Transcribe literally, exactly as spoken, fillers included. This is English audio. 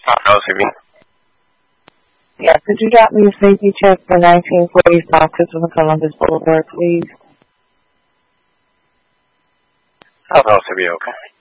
I'll receive you. Yeah, could you drop me a safety check for nineteen forty South Christopher Columbus Boulevard, please? I'll receive you, okay.